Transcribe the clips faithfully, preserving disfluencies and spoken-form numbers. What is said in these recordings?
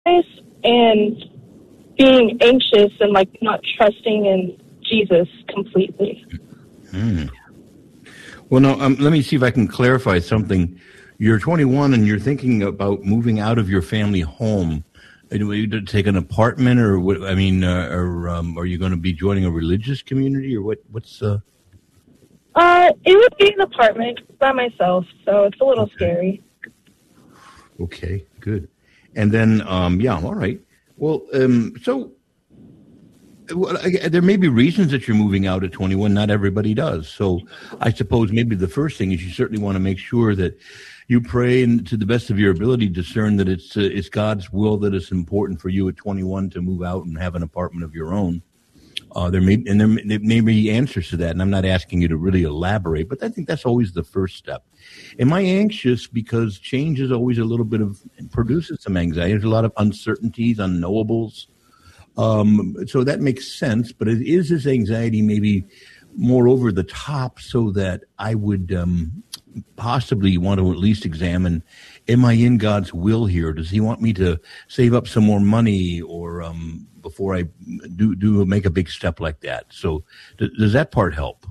and being anxious and like not trusting in Jesus completely. Hmm. Well, now um, let me see if I can clarify something. You're twenty-one and you're thinking about moving out of your family home. Are you to take an apartment, or what? I mean, uh, or um, are you going to be joining a religious community, or what? What's uh? Uh, it would be an apartment by myself, so it's a little okay. scary. Okay, good. And then, um, yeah, all right. Well, um, so well, I, there may be reasons that you're moving out at twenty-one. Not everybody does. So I suppose maybe the first thing is you certainly want to make sure that you pray and to the best of your ability discern that it's uh, it's God's will that it's important for you at twenty-one to move out and have an apartment of your own. Uh, there may and there may, there may be answers to that, and I'm not asking you to really elaborate, but I think that's always the first step. Am I anxious because change is always a little bit of produces some anxiety? There's a lot of uncertainties, unknowables. Um, so that makes sense, but it is this anxiety maybe more over the top, so that I would um, possibly want to at least examine: am I in God's will here? Does He want me to save up some more money, or um, before I do do make a big step like that? So, th- does that part help?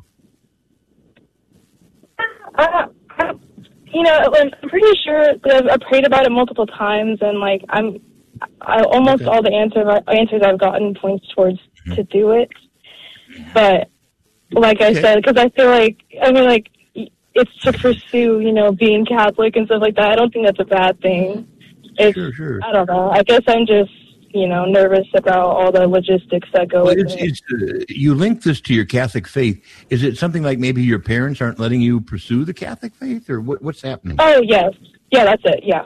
Uh, you know, like, I'm pretty sure that I've prayed about it multiple times, and like I'm, I almost okay. all the answer answers I've gotten points towards mm-hmm. to do it, but. Like I okay. said, because I feel like, I mean, like, it's to pursue, you know, being Catholic and stuff like that. I don't think that's a bad thing. It's, sure, sure. I don't know. I guess I'm just, you know, nervous about all the logistics that go well, with it's, it. It's, uh, you link this to your Catholic faith. Is it something like maybe your parents aren't letting you pursue the Catholic faith, or what, what's happening? Oh, yes. Yeah, that's it. Yeah.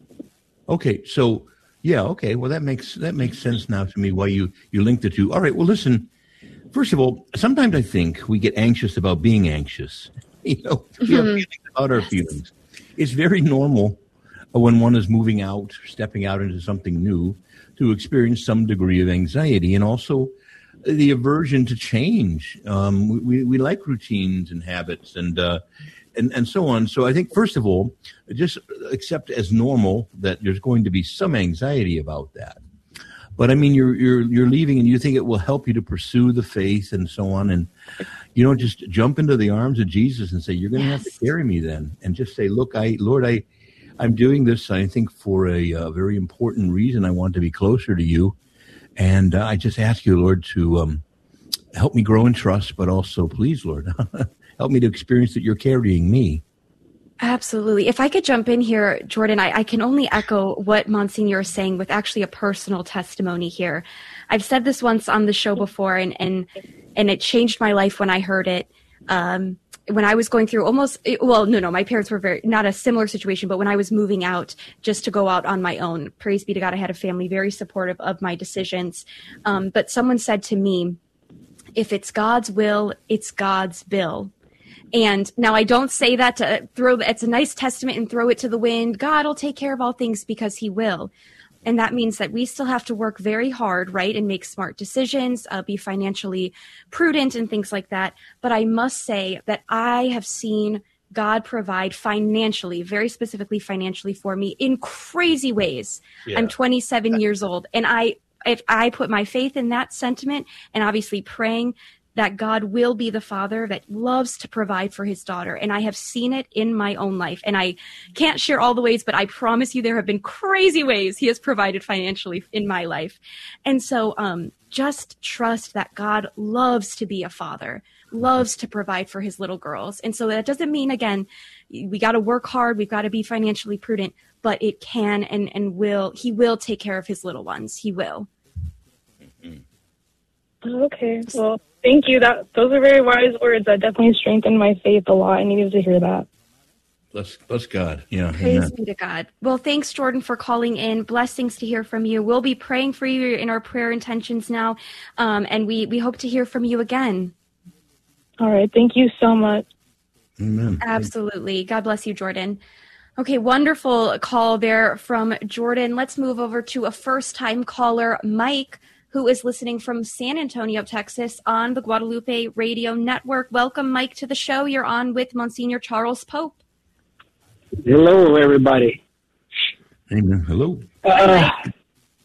Okay. So, yeah, okay. Well, that makes that makes sense now to me why you, you link the two. All right. Well, listen. First of all, sometimes I think we get anxious about being anxious. You know, we have feelings about our feelings. It's very normal when one is moving out, stepping out into something new, to experience some degree of anxiety, and also the aversion to change. Um, we, we like routines and habits and, uh, and and so on. So I think, first of all, just accept as normal that there's going to be some anxiety about that. But I mean, you're you're you're leaving, and you think it will help you to pursue the faith and so on, and you don't just jump into the arms of Jesus and say, "You're going to yes. have to carry me," then, and just say, "Look, I, Lord, I, I'm doing this. I think for a, a very important reason. I want to be closer to you, and uh, I just ask you, Lord, to um, help me grow in trust, but also, please, Lord, help me to experience that you're carrying me." Absolutely. If I could jump in here, Jordan, I, I can only echo what Monsignor is saying with actually a personal testimony here. I've said this once on the show before, and and, and it changed my life when I heard it. Um, when I was going through almost, well, no, no, my parents were very, not a similar situation, but when I was moving out just to go out on my own, praise be to God, I had a family very supportive of my decisions. Um, but someone said to me, if it's God's will, it's God's bill. And now I don't say that to throw, it's a nice testament and throw it to the wind. God will take care of all things because he will. And that means that we still have to work very hard, right, and make smart decisions, uh, be financially prudent and things like that. But I must say that I have seen God provide financially, very specifically financially for me in crazy ways. Yeah. I'm twenty-seven years old. And I, if I put my faith in that sentiment, and obviously praying that God will be the father that loves to provide for his daughter. And I have seen it in my own life. And I can't share all the ways, but I promise you there have been crazy ways he has provided financially in my life. And so um, just trust that God loves to be a father, loves to provide for his little girls. And so that doesn't mean, again, we got to work hard. We've got to be financially prudent, but it can and, and will, he will take care of his little ones. He will. Okay. Well, thank you. That those are very wise words. That definitely strengthened my faith a lot. I needed to hear that. Bless, bless God. Yeah. Praise amen. be to God. Well, thanks, Jordan, for calling in. Blessings to hear from you. We'll be praying for you in our prayer intentions now, um, and we we hope to hear from you again. All right. Thank you so much. Amen. Absolutely. God bless you, Jordan. Okay, wonderful call there from Jordan. Let's move over to a first-time caller, Mike, who is listening from San Antonio, Texas, on the Guadalupe Radio Network. Welcome, Mike, to the show. You're on with Monsignor Charles Pope. Hello, everybody. Amen. Hello. Uh,